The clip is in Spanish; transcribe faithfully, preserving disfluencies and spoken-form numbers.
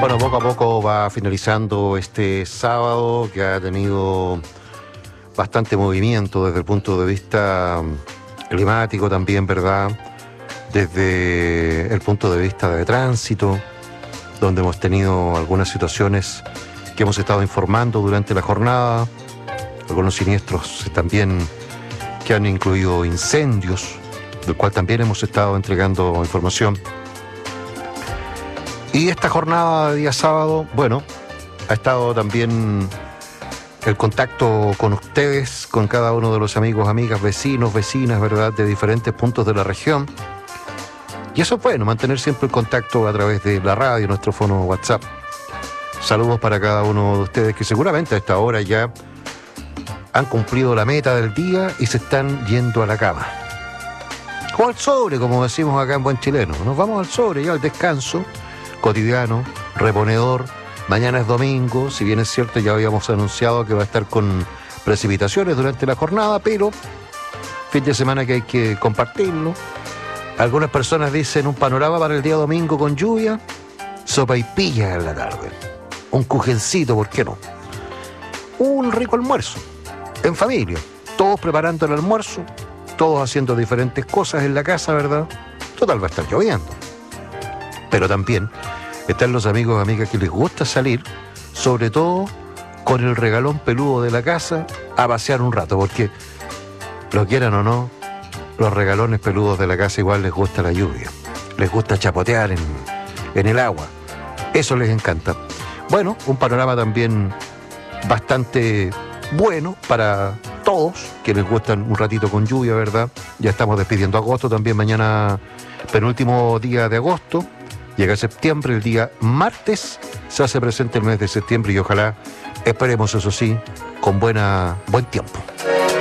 Bueno, poco a poco va finalizando este sábado que ha tenido bastante movimiento desde el punto de vista climático también, ¿verdad? Desde el punto de vista de tránsito, donde hemos tenido algunas situaciones que hemos estado informando durante la jornada, algunos siniestros también que han incluido incendios, del cual también hemos estado entregando información. Y esta jornada de día sábado, bueno, ha estado también el contacto con ustedes, con cada uno de los amigos, amigas, vecinos, vecinas, ¿verdad?, de diferentes puntos de la región. Y eso es bueno, mantener siempre el contacto a través de la radio, nuestro fono WhatsApp. Saludos para cada uno de ustedes que seguramente a esta hora ya han cumplido la meta del día y se están yendo a la cama. O al sobre, como decimos acá en buen chileno. Nos vamos al sobre, ya al descanso cotidiano, reponedor. Mañana es domingo, si bien es cierto ya habíamos anunciado que va a estar con precipitaciones durante la jornada, pero fin de semana que hay que compartirlo. Algunas personas dicen un panorama para el día domingo con lluvia, sopaipillas en la tarde, un cujencito, ¿por qué no? Un rico almuerzo, en familia, todos preparando el almuerzo, todos haciendo diferentes cosas en la casa, ¿verdad? Total, va a estar lloviendo. Pero también están los amigos y amigas que les gusta salir, sobre todo con el regalón peludo de la casa, a pasear un rato, porque, lo quieran o no, los regalones peludos de la casa igual les gusta la lluvia, les gusta chapotear en, en el agua, eso les encanta. Bueno, un panorama también bastante bueno para todos, que les gustan un ratito con lluvia, ¿verdad? Ya estamos despidiendo agosto también, mañana penúltimo día de agosto. Llega septiembre, el día martes se hace presente el mes de septiembre y ojalá, esperemos eso sí, con buena, buen tiempo.